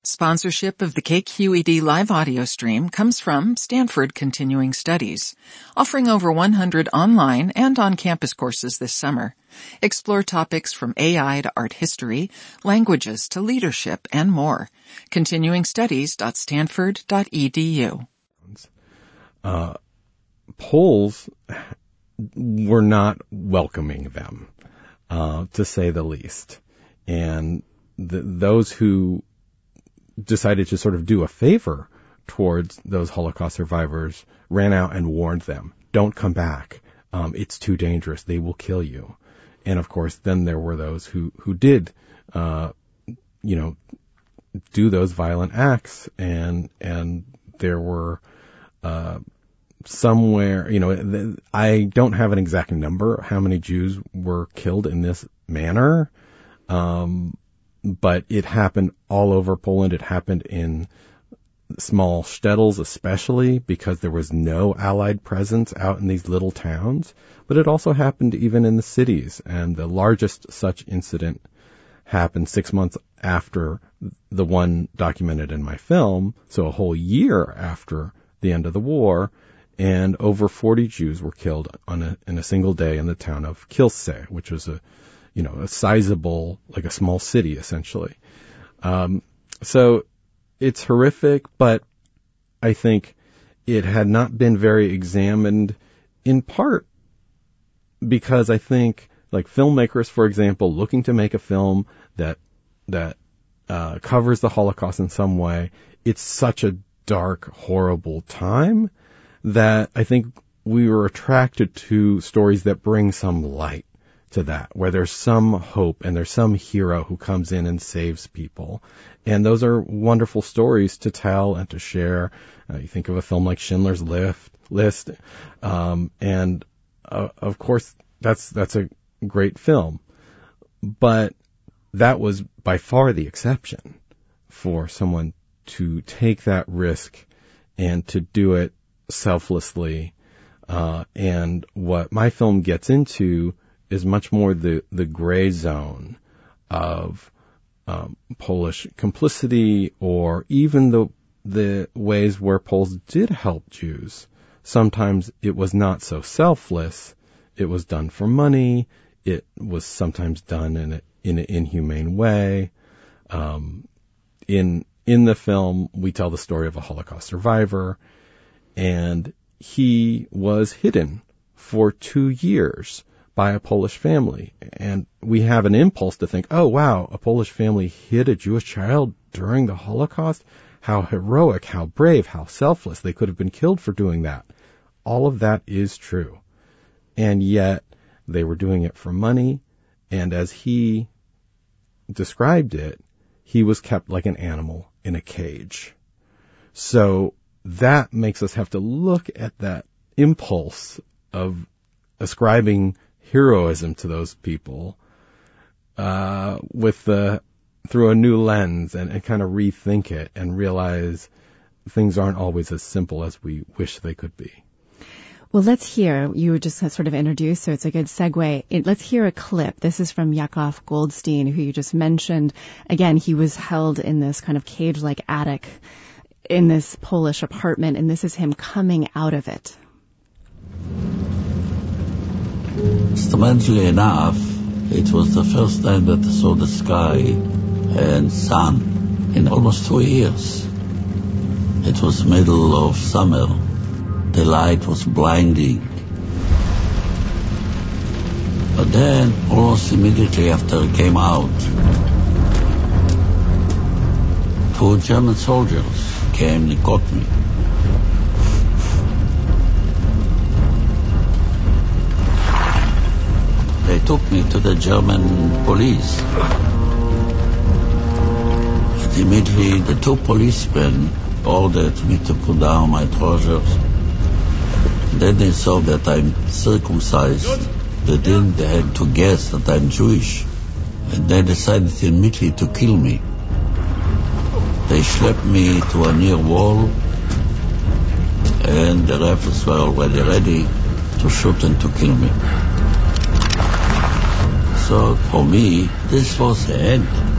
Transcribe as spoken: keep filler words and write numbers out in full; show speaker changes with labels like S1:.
S1: Sponsorship of the K Q E D live audio stream comes from Stanford Continuing Studies, offering over one hundred online and on-campus courses this summer. Explore topics from A I to art history, languages to leadership, and more. continuing studies dot stanford dot e d u.
S2: Uh, Poles were not welcoming them, uh, to say the least. And the, those who decided to sort of do a favor towards those Holocaust survivors ran out and warned them, don't come back. Um, it's too dangerous. They will kill you. And of course, then there were those who, who did, uh, you know, do those violent acts. And, and there were, uh, somewhere, you know, I don't have an exact number how many Jews were killed in this manner. Um, But it happened all over Poland. It happened in small shtetls especially because there was no Allied presence out in these little towns. But it also happened even in the cities. And the largest such incident happened six months after the one documented in my film, so a whole year after the end of the war. And over forty Jews were killed on a, in a single day in the town of Kielce, which was a you know, a sizable, like a small city, essentially. Um, so it's horrific, but I think it had not been very examined, in part because I think, like filmmakers, for example, looking to make a film that, that, uh, covers the Holocaust in some way, it's such a dark, horrible time that I think we were attracted to stories that bring some light to that, where there's some hope and there's some hero who comes in and saves people. And those are wonderful stories to tell and to share. Uh, you think of a film like Schindler's List, List, um, and uh, of course that's that's a great film. But that was by far the exception for someone to take that risk and to do it selflessly. Uh, and what my film gets into is much more the, the gray zone of um, Polish complicity, or even the the ways where Poles did help Jews. Sometimes it was not so selfless. It was done for money. It was sometimes done in a, in an inhumane way. Um, in in the film, we tell the story of a Holocaust survivor, and he was hidden for two years by a Polish family. And we have an impulse to think, oh, wow, a Polish family hid a Jewish child during the Holocaust? How heroic, how brave, how selfless. They could have been killed for doing that. All of that is true. And yet they were doing it for money. And as he described it, he was kept like an animal in a cage. So that makes us have to look at that impulse of ascribing heroism to those people, uh, with the, through a new lens, and, and kind of rethink it and realize things aren't always as simple as we wish they could be.
S3: Well, let's hear, you were just sort of introduced, so it's a good segue. It, let's hear a clip. This is from Yakov Goldstein, who you just mentioned. Again, he was held in this kind of cage-like attic in this Polish apartment, and this is him coming out of it.
S4: Strangely enough, it was the first time that I saw the sky and sun in almost two years. It was middle of summer. The light was blinding. But then, almost immediately after I came out, two German soldiers came and caught me. They took me to the German police. And immediately the two policemen ordered me to put down my trousers. Then they saw that I'm circumcised. They didn't they had to guess that I'm Jewish. And they decided immediately to kill me. They schlepped me to a near wall, and the rifles were already ready to shoot and to kill me. So for me, this was the end.